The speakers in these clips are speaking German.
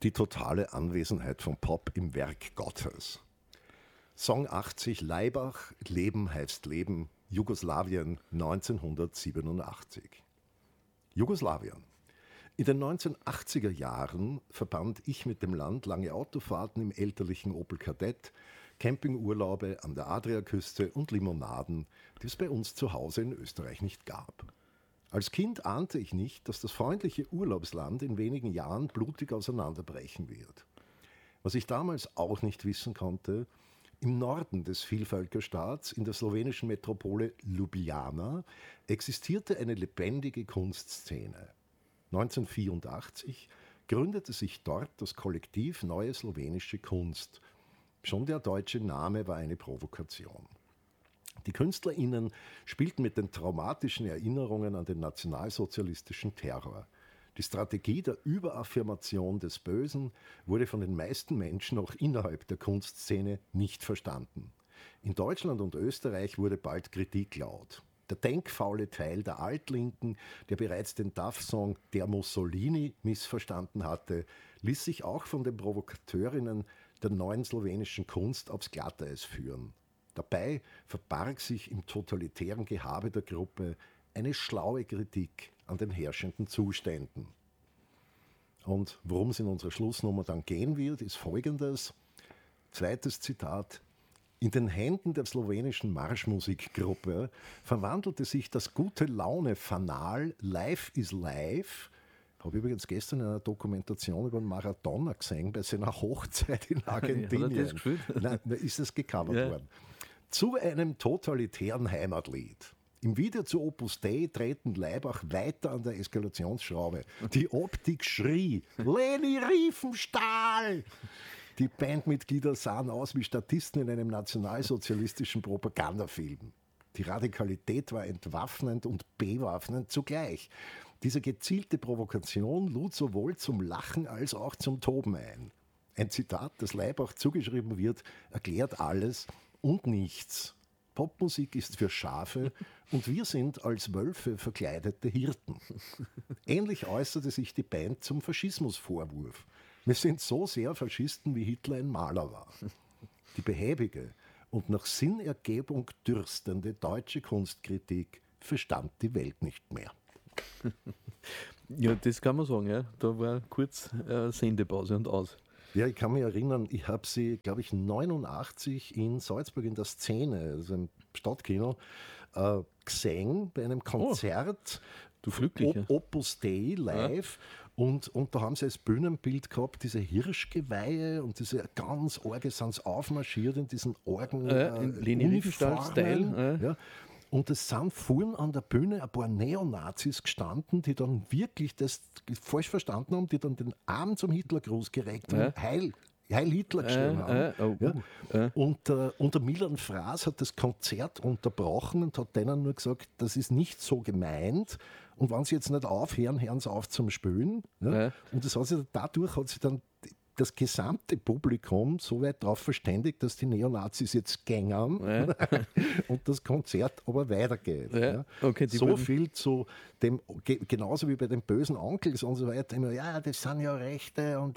Die totale Anwesenheit von Pop im Werk Gottes. Song 80 Laibach, Leben heißt Leben, Jugoslawien 1987. Jugoslawien. In den 1980er Jahren verband ich mit dem Land lange Autofahrten im elterlichen Opel Kadett, Campingurlaube an der Adriaküste und Limonaden, die es bei uns zu Hause in Österreich nicht gab. Als Kind ahnte ich nicht, dass das freundliche Urlaubsland in wenigen Jahren blutig auseinanderbrechen wird. Was ich damals auch nicht wissen konnte, im Norden des Vielvölkerstaats, in der slowenischen Metropole Ljubljana, existierte eine lebendige Kunstszene. 1984 gründete sich dort das Kollektiv Neue Slowenische Kunst. Schon der deutsche Name war eine Provokation. Die KünstlerInnen spielten mit den traumatischen Erinnerungen an den nationalsozialistischen Terror. Die Strategie der Überaffirmation des Bösen wurde von den meisten Menschen auch innerhalb der Kunstszene nicht verstanden. In Deutschland und Österreich wurde bald Kritik laut. Der denkfaule Teil der Altlinken, der bereits den DAF-Song Der Mussolini missverstanden hatte, ließ sich auch von den Provokateurinnen der neuen slowenischen Kunst aufs Glatteis führen. Dabei verbarg sich im totalitären Gehabe der Gruppe eine schlaue Kritik an den herrschenden Zuständen. Und worum es in unserer Schlussnummer dann gehen wird, ist folgendes. Zweites Zitat. In den Händen der slowenischen Marschmusikgruppe verwandelte sich das Gute-Laune-Fanal Life is Life. Habe ich übrigens gestern in einer Dokumentation über einen Maradona gesehen, bei seiner Hochzeit in Argentinien. Hat er das gespielt? Nein, da ist es gecovert worden. Zu einem totalitären Heimatlied. Im Video zu Opus Dei treten Laibach weiter an der Eskalationsschraube. Die Optik schrie, Leni Riefenstahl! Die Bandmitglieder sahen aus wie Statisten in einem nationalsozialistischen Propagandafilm. Die Radikalität war entwaffnend und bewaffnend zugleich. Diese gezielte Provokation lud sowohl zum Lachen als auch zum Toben ein. Ein Zitat, das Laibach zugeschrieben wird, erklärt alles und nichts. Popmusik ist für Schafe und wir sind als Wölfe verkleidete Hirten. Ähnlich äußerte sich die Band zum Faschismusvorwurf. Wir sind so sehr Faschisten, wie Hitler ein Maler war. Die behäbige und nach Sinnergebung dürstende deutsche Kunstkritik verstand die Welt nicht mehr. Ja, das kann man sagen, ja. Da war kurz Sendepause und aus. Ja, ich kann mich erinnern, ich habe sie, glaube ich, 89 in Salzburg in der Szene, also im Stadtkino, gesehen bei einem Konzert. Du Glücklicher. Opus Dei live. Ja. Und da haben sie als Bühnenbild gehabt, diese Hirschgeweihe und diese ganz Orge sind aufmarschiert in diesen Orgen. Leni Riefenstahl-Style. Ja. Und es sind vorn an der Bühne ein paar Neonazis gestanden, die dann wirklich das falsch verstanden haben, die dann den Arm zum Hitlergruß gereckt haben, Heil Hitler geschrieben haben. Und der Milan Fraß hat das Konzert unterbrochen und hat denen nur gesagt, das ist nicht so gemeint. Und wenn sie jetzt nicht aufhören, hören sie auf zum Spülen. Ja? Und dadurch hat sich dann das gesamte Publikum so weit darauf verständigt, dass die Neonazis jetzt gängern und das Konzert aber weitergeht. Ja. Okay, so viel zu dem, genauso wie bei den bösen Onkels und so weiter, immer, ja, das sind ja Rechte und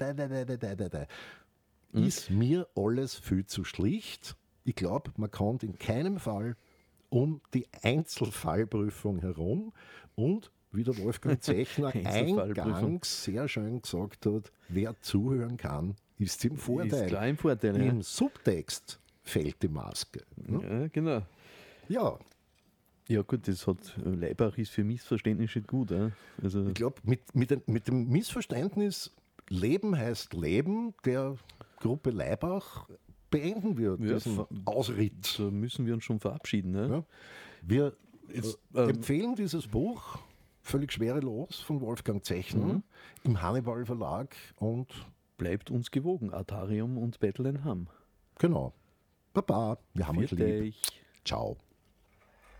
Ist mir alles viel zu schlicht. Ich glaube, man kommt in keinem Fall um die Einzelfallprüfung herum und wie der Wolfgang Zechner eingangs sehr schön gesagt hat, wer zuhören kann, ist im Vorteil. Ist klar im Vorteil. Im Subtext fällt die Maske. Ne? Ja, genau. Ja. Ja gut, das hat Laibach ist für Missverständnisse gut. Also ich glaube, mit dem Missverständnis Leben heißt Leben der Gruppe Laibach beenden wir diesen Ausritt. Da müssen wir uns schon verabschieden. Ne? Ja. Wir empfehlen dieses Buch völlig schwerelos von Wolfgang Zechner im Hannibal Verlag und bleibt uns gewogen. Atarium und Bethlehem. Genau. Baba, wir haben euch lieb. Euch. Ciao.